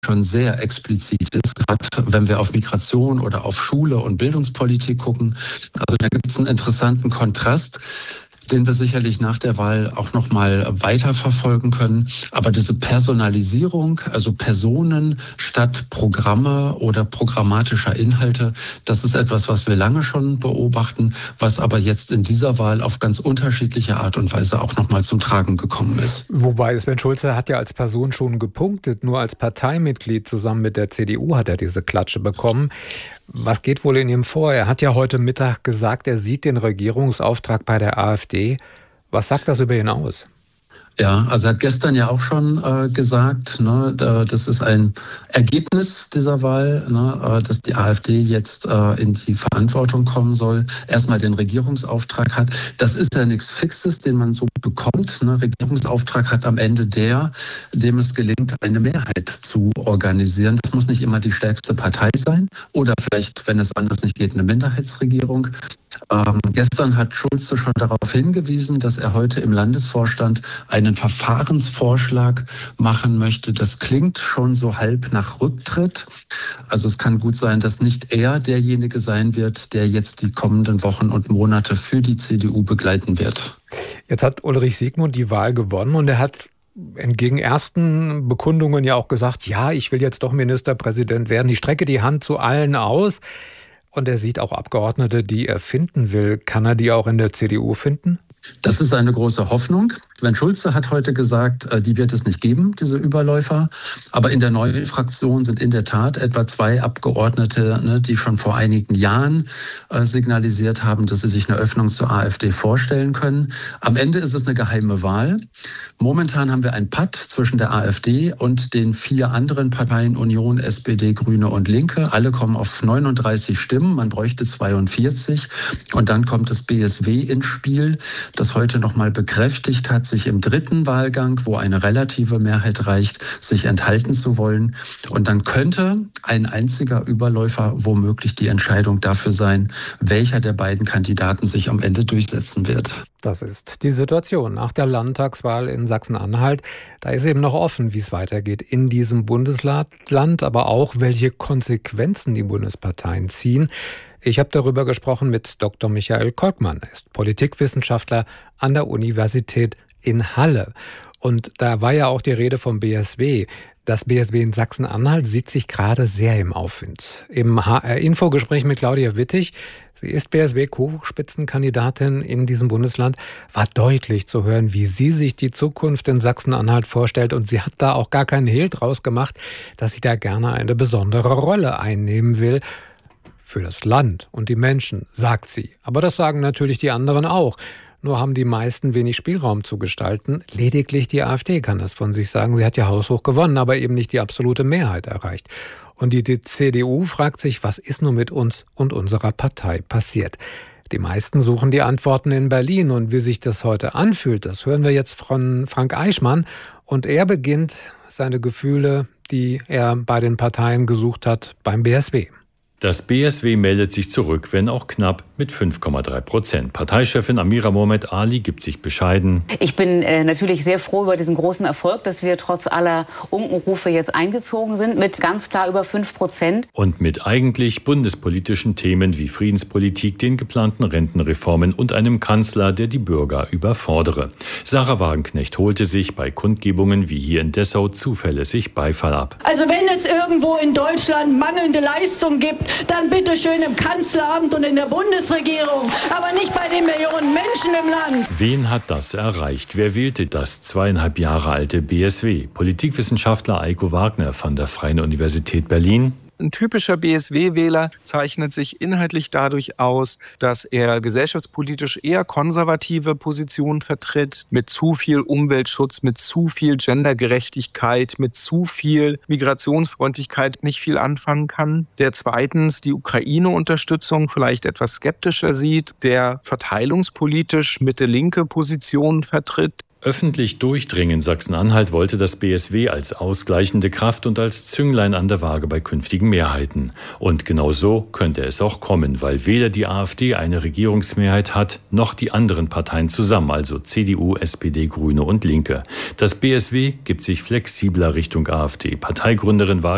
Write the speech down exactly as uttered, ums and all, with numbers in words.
schon sehr explizit ist, gerade wenn wir auf Migration oder auf Schule und Bildungspolitik gucken. Also da gibt es einen interessanten Kontrast, den wir sicherlich nach der Wahl auch noch mal weiterverfolgen können. Aber diese Personalisierung, also Personen statt Programme oder programmatischer Inhalte, das ist etwas, was wir lange schon beobachten, was aber jetzt in dieser Wahl auf ganz unterschiedliche Art und Weise auch noch mal zum Tragen gekommen ist. Wobei Sven Schulze hat ja als Person schon gepunktet, nur als Parteimitglied zusammen mit der C D U hat er diese Klatsche bekommen. Was geht wohl in ihm vor? Er hat ja heute Mittag gesagt, er sieht den Regierungsauftrag bei der AfD. Was sagt das über ihn aus? Ja, also er hat gestern ja auch schon äh, gesagt, ne, das ist ein Ergebnis dieser Wahl, ne, äh, dass die AfD jetzt äh, in die Verantwortung kommen soll, erstmal den Regierungsauftrag hat. Das ist ja nichts Fixes, den man so bekommt. Ne. Regierungsauftrag hat am Ende der, dem es gelingt, eine Mehrheit zu organisieren. Das muss nicht immer die stärkste Partei sein oder vielleicht, wenn es anders nicht geht, eine Minderheitsregierung. Ähm, gestern hat Schulze schon darauf hingewiesen, dass er heute im Landesvorstand einen Verfahrensvorschlag machen möchte. Das klingt schon so halb nach Rücktritt. Also es kann gut sein, dass nicht er derjenige sein wird, der jetzt die kommenden Wochen und Monate für die C D U begleiten wird. Jetzt hat Ulrich Siegmund die Wahl gewonnen und er hat entgegen ersten Bekundungen ja auch gesagt, ja, ich will jetzt doch Ministerpräsident werden. Ich strecke die Hand zu allen aus. Und er sieht auch Abgeordnete, die er finden will. Kann er die auch in der C D U finden? Das ist eine große Hoffnung. Sven Schulze hat heute gesagt, die wird es nicht geben, diese Überläufer. Aber in der neuen Fraktion sind in der Tat etwa zwei Abgeordnete, die schon vor einigen Jahren signalisiert haben, dass sie sich eine Öffnung zur AfD vorstellen können. Am Ende ist es eine geheime Wahl. Momentan haben wir ein Patt zwischen der AfD und den vier anderen Parteien, Union, S P D, Grüne und Linke. Alle kommen auf neununddreißig Stimmen. Man bräuchte zweiundvierzig. Und dann kommt das B S W ins Spiel, das heute noch mal bekräftigt hat, sich im dritten Wahlgang, wo eine relative Mehrheit reicht, sich enthalten zu wollen. Und dann könnte ein einziger Überläufer womöglich die Entscheidung dafür sein, welcher der beiden Kandidaten sich am Ende durchsetzen wird. Das ist die Situation nach der Landtagswahl in Sachsen-Anhalt. Da ist eben noch offen, wie es weitergeht in diesem Bundesland, aber auch, welche Konsequenzen die Bundesparteien ziehen. Ich habe darüber gesprochen mit Doktor Michael Kolkmann. Er ist Politikwissenschaftler an der Universität in Halle. Und da war ja auch die Rede vom B S W. Das B S W in Sachsen-Anhalt sieht sich gerade sehr im Aufwind. Im H R-Info-Gespräch mit Claudia Wittig, sie ist B S W-Co-Spitzenkandidatin in diesem Bundesland, war deutlich zu hören, wie sie sich die Zukunft in Sachsen-Anhalt vorstellt. Und sie hat da auch gar keinen Hehl draus gemacht, dass sie da gerne eine besondere Rolle einnehmen will. Für das Land und die Menschen, sagt sie. Aber das sagen natürlich die anderen auch. Nur haben die meisten wenig Spielraum zu gestalten. Lediglich die AfD kann das von sich sagen. Sie hat ja haushoch gewonnen, aber eben nicht die absolute Mehrheit erreicht. Und die C D U fragt sich, was ist nun mit uns und unserer Partei passiert? Die meisten suchen die Antworten in Berlin. Und wie sich das heute anfühlt, das hören wir jetzt von Frank Eichmann. Und er beginnt seine Gefühle, die er bei den Parteien gesucht hat, beim B S W. Das B S W meldet sich zurück, wenn auch knapp, mit fünf Komma drei Prozent. Parteichefin Amira Mohamed Ali gibt sich bescheiden. Ich bin äh, natürlich sehr froh über diesen großen Erfolg, dass wir trotz aller Unkenrufe jetzt eingezogen sind, mit ganz klar über fünf Prozent. Und mit eigentlich bundespolitischen Themen wie Friedenspolitik, den geplanten Rentenreformen und einem Kanzler, der die Bürger überfordere. Sarah Wagenknecht holte sich bei Kundgebungen wie hier in Dessau zuverlässig Beifall ab. Also wenn es irgendwo in Deutschland mangelnde Leistung gibt, dann bitte schön im Kanzleramt und in der Bundesregierung, aber nicht bei den Millionen Menschen im Land. Wen hat das erreicht? Wer wählte das zweieinhalb Jahre alte B S W? Politikwissenschaftler Eiko Wagner von der Freien Universität Berlin. Ein typischer B S W-Wähler zeichnet sich inhaltlich dadurch aus, dass er gesellschaftspolitisch eher konservative Positionen vertritt, mit zu viel Umweltschutz, mit zu viel Gendergerechtigkeit, mit zu viel Migrationsfreundlichkeit nicht viel anfangen kann. Der zweitens die Ukraine-Unterstützung vielleicht etwas skeptischer sieht, der verteilungspolitisch Mitte-linke Positionen vertritt. Öffentlich durchdringen Sachsen-Anhalt wollte das B S W als ausgleichende Kraft und als Zünglein an der Waage bei künftigen Mehrheiten. Und genau so könnte es auch kommen, weil weder die AfD eine Regierungsmehrheit hat, noch die anderen Parteien zusammen, also C D U, S P D, Grüne und Linke. Das B S W gibt sich flexibler Richtung AfD. Parteigründerin Wagner